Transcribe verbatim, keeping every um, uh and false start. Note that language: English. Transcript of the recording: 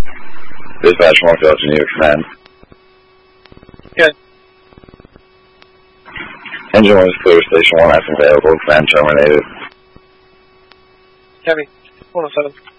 Dispatch Morphill, Geneva Command. Good. Engine one is clear, station one, acting available, command terminated. Heavy. one oh seven.